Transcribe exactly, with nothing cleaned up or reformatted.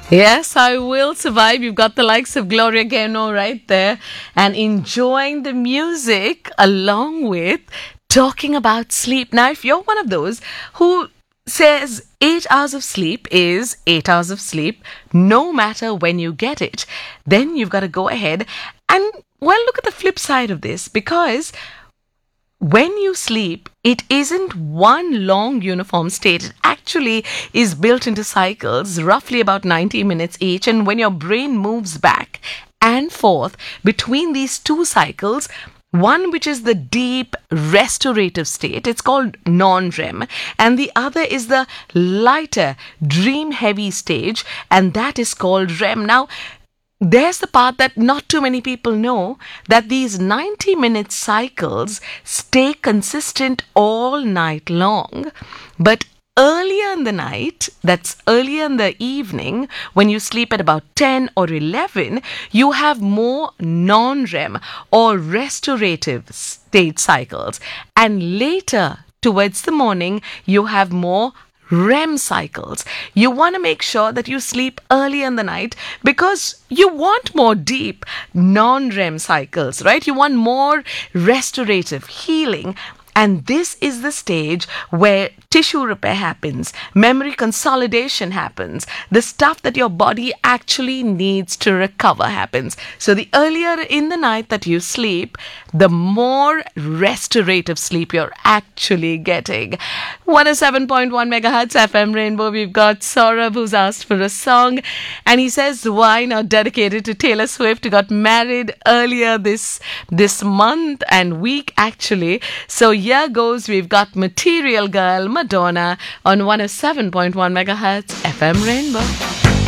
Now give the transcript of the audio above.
Yes, I will survive. You've got the likes of Gloria Gaynor right there and enjoying the music along with talking about sleep. Now, if you're one of those who says eight hours of sleep is eight hours of sleep, no matter when you get it, then you've got to go ahead and, well, look at the flip side of this, because when you sleep, it isn't one long uniform state. It actually is built into cycles, roughly about ninety minutes each. And when your brain moves back and forth between these two cycles, one which is the deep restorative state, it's called non-R E M, and the other is the lighter dream heavy stage, and that is called R E M. Now, there's the part that not too many people know, that these ninety minute cycles stay consistent all night long. But earlier in the night, that's earlier in the evening, when you sleep at about ten or eleven, you have more non-R E M or restorative state cycles. And later, towards the morning, you have more R E M cycles. You want to make sure that you sleep early in the night because you want more deep non-R E M cycles, right? You want more restorative healing. And this is the stage where tissue repair happens, memory consolidation happens, the stuff that your body actually needs to recover happens. So the earlier in the night that you sleep, the more restorative sleep you're actually getting. one oh seven point one megahertz F M Rainbow. We've got Saurabh who's asked for a song, and he says, why not dedicated to Taylor Swift, who got married earlier this this month and week actually. So here goes, we've got Material Girl, Madonna on one oh seven point one megahertz F M Rainbow.